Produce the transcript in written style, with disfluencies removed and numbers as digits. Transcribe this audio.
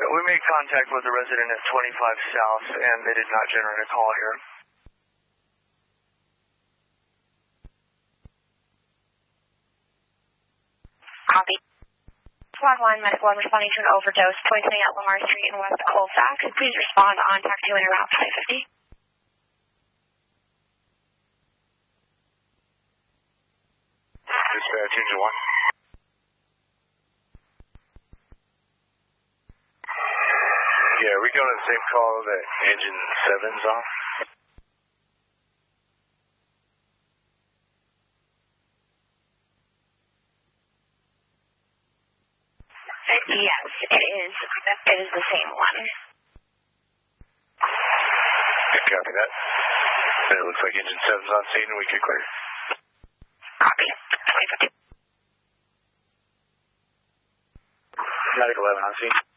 We made contact with the resident at 25 South, and they did not generate a call here. Copy. Squad 1, Medical 1 responding to an overdose poisoning at Lamar Street in West Colfax. Please respond on taxiway route 550. Dispatch, Engine 1. Yeah, are we going to the same call that Engine 7's on? Yes, it is. It is the same one. Copy that. And it looks like Engine 7's on scene and we could clear. Copy. 550. Medical 11 on scene.